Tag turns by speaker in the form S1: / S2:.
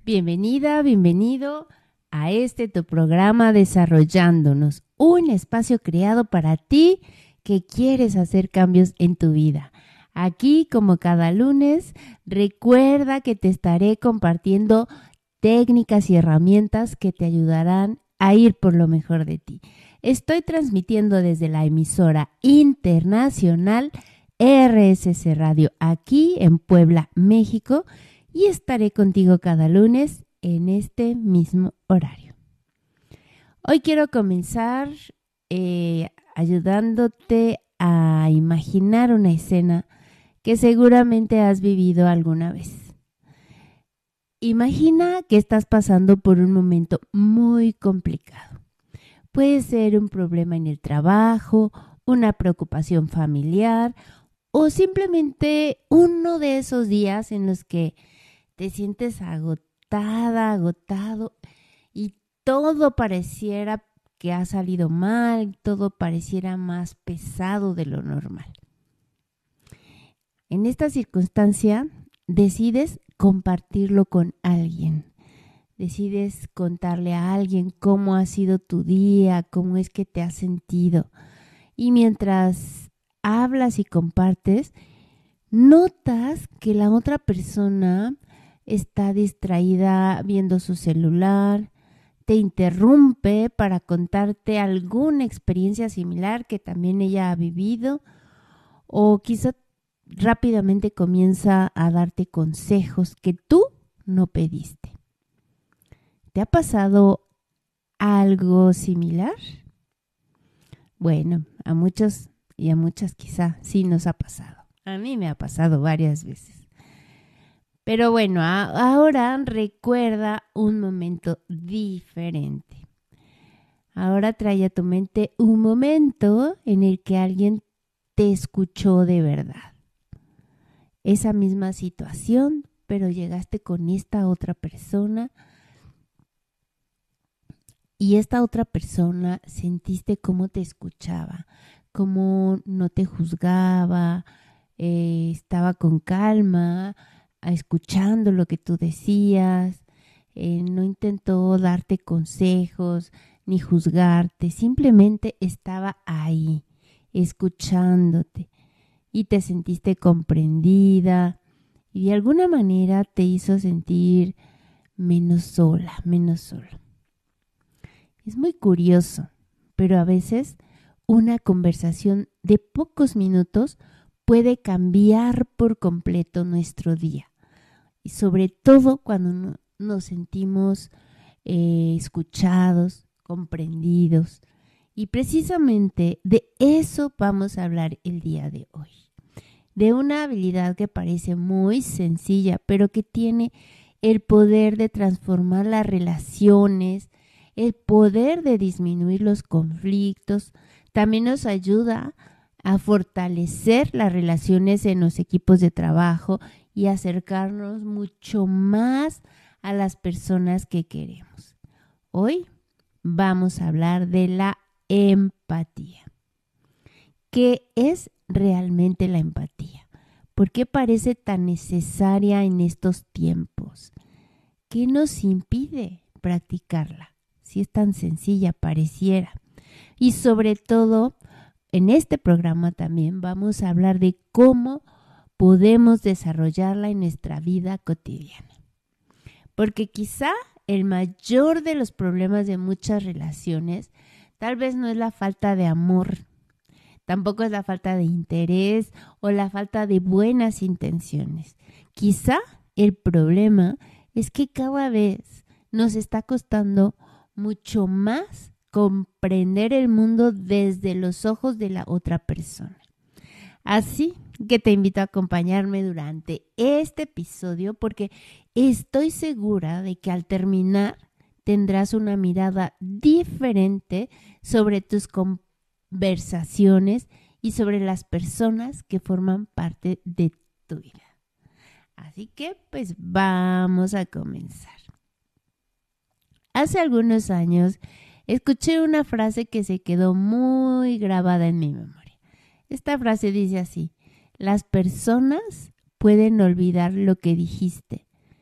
S1: Bienvenida, bienvenido a tu programa Desarrollándonos, un espacio creado para ti que quieres hacer cambios en tu vida. Aquí, como cada lunes, recuerda que te estaré compartiendo técnicas y herramientas que te ayudarán a ir por lo mejor de ti. Estoy transmitiendo desde la emisora internacional RSC Radio, aquí en Puebla, México, y estaré contigo cada lunes en este mismo horario. Hoy quiero comenzar ayudándote a imaginar una escena que seguramente has vivido alguna vez. Imagina que estás pasando por un momento muy complicado. Puede ser un problema en el trabajo, una preocupación familiar o simplemente uno de esos días en los que te sientes agotada, agotado y todo pareciera que ha salido mal, todo pareciera más pesado de lo normal. En esta circunstancia decides compartirlo con alguien. Decides contarle a alguien cómo ha sido tu día, cómo es que te has sentido. Y mientras hablas y compartes, notas que la otra persona está distraída viendo su celular, te interrumpe para contarte alguna experiencia similar que también ella ha vivido, o quizá rápidamente comienza a darte consejos que tú no pediste. ¿Te ha pasado algo similar? Bueno, a muchos y a muchas quizá sí nos ha pasado. A mí me ha pasado varias veces. Pero bueno, ahora recuerda un momento diferente. Ahora trae a tu mente un momento en el que alguien te escuchó de verdad. Esa misma situación, pero llegaste con esta otra persona y esta otra persona sentiste cómo te escuchaba, cómo no te juzgaba, estaba con calma, escuchando lo que tú decías, no intentó darte consejos ni juzgarte, simplemente estaba ahí, escuchándote y te sentiste comprendida y de alguna manera te hizo sentir menos sola, menos solo. Es muy curioso, pero a veces una conversación de pocos minutos puede cambiar por completo nuestro día. Y sobre todo cuando nos sentimos escuchados, comprendidos. Y precisamente de eso vamos a hablar el día de hoy. De una habilidad que parece muy sencilla, pero que tiene el poder de transformar las relaciones, el poder de disminuir los conflictos. También nos ayuda a fortalecer las relaciones en los equipos de trabajo y acercarnos mucho más a las personas que queremos. Hoy vamos a hablar de la empatía. ¿Qué es realmente la empatía? ¿Por qué parece tan necesaria en estos tiempos? ¿Qué nos impide practicarla? Si es tan sencilla pareciera. Y sobre todo, en este programa también vamos a hablar de cómo podemos desarrollarla en nuestra vida cotidiana. Porque quizá el mayor de los problemas de muchas relaciones tal vez no es la falta de amor, tampoco es la falta de interés o la falta de buenas intenciones. Quizá el problema es que cada vez nos está costando mucho más comprender el mundo desde los ojos de la otra persona. Así que te invito a acompañarme durante este episodio porque estoy segura de que al terminar tendrás una mirada diferente sobre tus conversaciones y sobre las personas que forman parte de tu vida. Así que pues vamos a comenzar. Hace algunos años escuché una frase que se quedó muy grabada en mi memoria. Esta frase dice así: las personas pueden olvidar lo que dijiste,